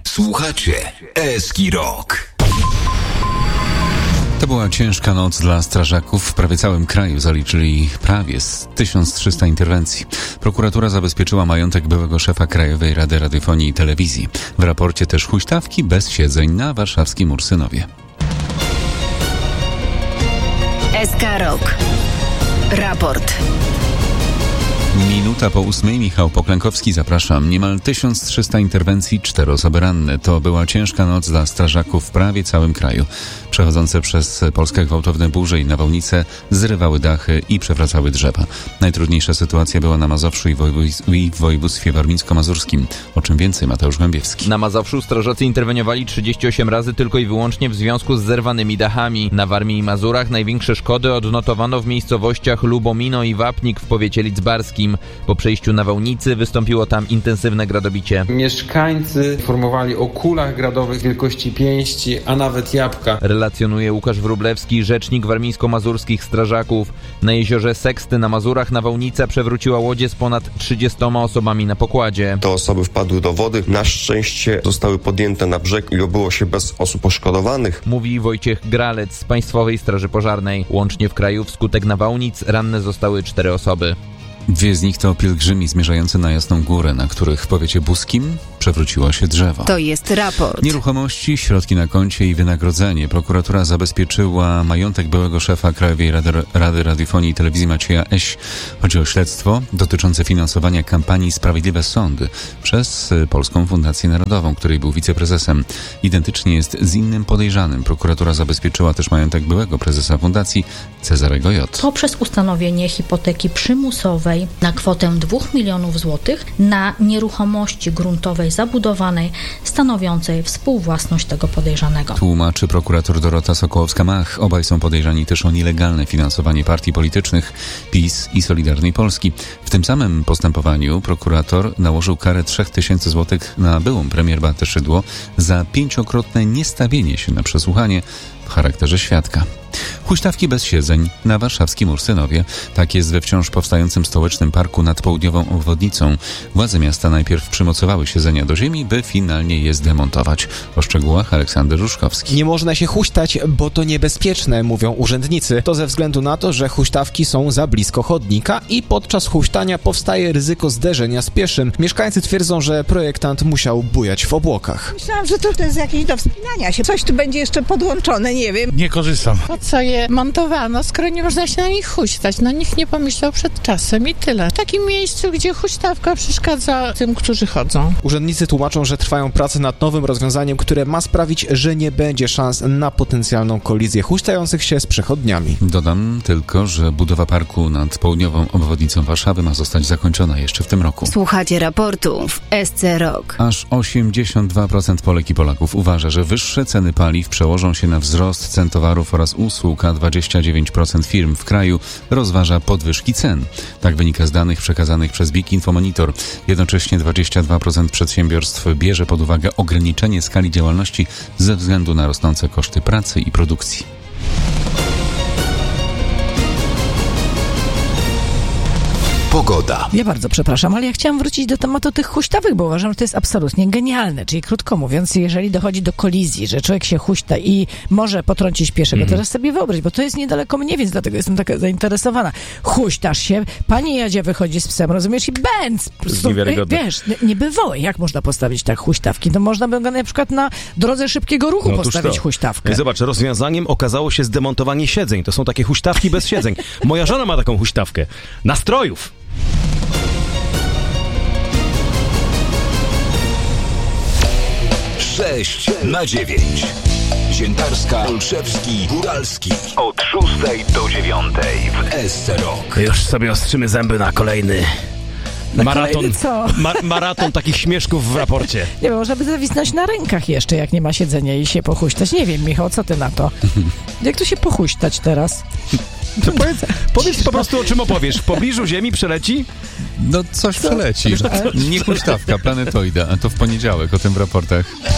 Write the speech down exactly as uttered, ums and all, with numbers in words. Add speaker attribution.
Speaker 1: Słuchacie Eski Rock.
Speaker 2: To była ciężka noc dla strażaków. W prawie całym kraju zaliczyli prawie tysiąc trzysta interwencji. Prokuratura zabezpieczyła majątek byłego szefa Krajowej Rady Radiofonii i Telewizji. W raporcie też huśtawki bez siedzeń na warszawskim Ursynowie.
Speaker 3: S K Rock. Raport.
Speaker 2: Minuta po ósmej. Michał Poklękowski, zapraszam. Niemal tysiąc trzysta interwencji, cztery osoby ranne. To była ciężka noc dla strażaków w prawie całym kraju. Przechodzące przez Polskę gwałtowne burze i nawałnice zrywały dachy i przewracały drzewa. Najtrudniejsza sytuacja była na Mazowszu i w województwie warmińsko-mazurskim. O czym więcej Mateusz Głębiewski.
Speaker 4: Na Mazowszu strażacy interweniowali trzydzieści osiem razy tylko i wyłącznie w związku z zerwanymi dachami. Na Warmii i Mazurach największe szkody odnotowano w miejscowościach Lubomino i Wapnik w powiecie lidzbarskim. Po przejściu nawałnicy wystąpiło tam intensywne gradobicie.
Speaker 5: Mieszkańcy informowali o kulach gradowych wielkości pięści, a nawet jabłka.
Speaker 4: Relacjonuje Łukasz Wróblewski, rzecznik warmińsko-mazurskich strażaków. Na jeziorze Seksty na Mazurach nawałnica przewróciła łodzie z ponad trzydziestoma osobami na pokładzie.
Speaker 6: Te osoby wpadły do wody. Na szczęście zostały podjęte na brzeg i obyło się bez osób poszkodowanych.
Speaker 4: Mówi Wojciech Gralec z Państwowej Straży Pożarnej. Łącznie w kraju wskutek nawałnic ranne zostały cztery osoby.
Speaker 2: Dwie z nich to pielgrzymi zmierzający na Jasną Górę, na których w powiecie buskim przewróciło się drzewo.
Speaker 3: To jest raport.
Speaker 2: Nieruchomości, środki na koncie i wynagrodzenie. Prokuratura zabezpieczyła majątek byłego szefa Krajowej Rady, Rady Radiofonii i Telewizji Macieja Eś. Chodzi o śledztwo dotyczące finansowania kampanii Sprawiedliwe Sądy przez Polską Fundację Narodową, której był wiceprezesem. Identycznie jest z innym podejrzanym. Prokuratura zabezpieczyła też majątek byłego prezesa fundacji Cezarego J.
Speaker 7: Poprzez ustanowienie hipoteki przymusowej na kwotę dwóch milionów złotych na nieruchomości gruntowej zabudowanej stanowiącej współwłasność tego podejrzanego.
Speaker 2: Tłumaczy prokurator Dorota Sokołowska-Mach. Obaj są podejrzani też o nielegalne finansowanie partii politycznych PiS i Solidarnej Polski. W tym samym postępowaniu prokurator nałożył karę trzech tysięcy złotych na byłą premier Beatę Szydło za pięciokrotne niestawienie się na przesłuchanie w charakterze świadka. Huśtawki bez siedzeń na warszawskim Ursynowie. Tak jest we wciąż powstającym stołecznym parku nad południową obwodnicą. Władze miasta najpierw przymocowały siedzenia do ziemi, by finalnie je zdemontować. O szczegółach Aleksander Ruszkowski.
Speaker 8: Nie można się huśtać, bo to niebezpieczne, mówią urzędnicy. To ze względu na to, że huśtawki są za blisko chodnika i podczas huśtania powstaje ryzyko zderzenia z pieszym. Mieszkańcy twierdzą, że projektant musiał bujać w obłokach.
Speaker 9: Myślałam, że to, to jest jakieś do wspinania się. Coś tu będzie jeszcze podłączone, nie wiem.
Speaker 10: Nie korzystam.
Speaker 11: Po co je montowano, skoro nie można się na nich huśtać? No nikt nie pomyślał przed czasem i tyle. W takim miejscu, gdzie huśtawka przeszkadza tym, którzy chodzą.
Speaker 8: Urzędnicy tłumaczą, że trwają prace nad nowym rozwiązaniem, które ma sprawić, że nie będzie szans na potencjalną kolizję huśtających się z przechodniami.
Speaker 2: Dodam tylko, że budowa parku nad południową obwodnicą Warszawy ma zostać zakończona jeszcze w tym roku.
Speaker 3: Słuchacie raportu w S C Rock.
Speaker 2: Aż osiemdziesiąt dwa procent Polek i Polaków uważa, że wyższe ceny paliw przełożą się na wzrost cen towarów oraz usług, a dwadzieścia dziewięć procent firm w kraju rozważa podwyżki cen. Tak wynika z danych przekazanych przez Big Info Monitor. Jednocześnie dwadzieścia dwa procent przedsiębiorstw bierze pod uwagę ograniczenie skali działalności ze względu na rosnące koszty pracy i produkcji.
Speaker 1: Pogoda.
Speaker 12: Ja bardzo przepraszam, ale ja chciałam wrócić do tematu tych huśtawek, bo uważam, że to jest absolutnie genialne. Czyli krótko mówiąc, jeżeli dochodzi do kolizji, że człowiek się huśta i może potrącić pieszego, mm. teraz sobie wyobraź, bo to jest niedaleko mnie, więc dlatego jestem taka zainteresowana. Huśtasz się, pani Jadzia wychodzi z psem, rozumiesz, i bęc. Wiesz, niebywałe. Jak można postawić tak huśtawki? No można by na przykład na drodze szybkiego ruchu no, postawić to. huśtawkę.
Speaker 13: Zobacz, rozwiązaniem okazało się zdemontowanie siedzeń. To są takie huśtawki bez siedzeń. Moja żona ma taką huśtawkę. Nastrojów.
Speaker 1: sześć na dziewięć. Ziętarska, Olszewski, Góralski. Od szóstej do dziewiątej w S C Rock.
Speaker 13: Już sobie ostrzymy zęby na kolejny
Speaker 12: na
Speaker 13: maraton.
Speaker 12: Kolejny co?
Speaker 13: Ma, maraton takich śmieszków w raporcie.
Speaker 12: Nie wiem, można by zawisnąć na rękach jeszcze, jak nie ma siedzenia i się pochuśtać. Nie wiem, Michał, co ty na to? Jak tu się pochuśtać teraz?
Speaker 13: To powiedz, powiedz po prostu, o czym opowiesz. W pobliżu Ziemi przeleci?
Speaker 2: No coś przeleci. Nie huśtawka, planetoida, a to w poniedziałek, o tym w raportach.